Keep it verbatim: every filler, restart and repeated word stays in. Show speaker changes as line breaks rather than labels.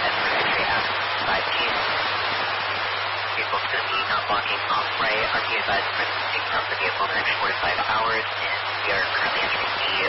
as for entry out five G. Vehicle's going to be not blocking off right. R T A advised for taking off the vehicle in the next four to five hours, and we are currently entering the